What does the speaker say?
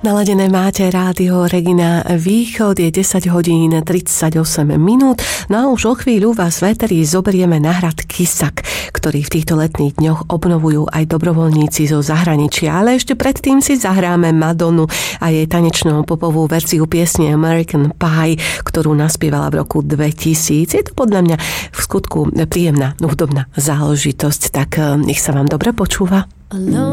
Naladené máte rádio Regina Východ, je 10 hodín 38 minút, no a už o chvíľu vás v éteri zoberieme na hrad Kisak, ktorý v týchto letných dňoch obnovujú aj dobrovoľníci zo zahraničia, ale ešte predtým si zahráme Madonu a jej tanečnú popovú verziu piesne American Pie, ktorú naspievala v roku 2000. Je to podľa mňa v skutku príjemná hudobná záležitosť, tak nech sa vám dobre počúva. Alone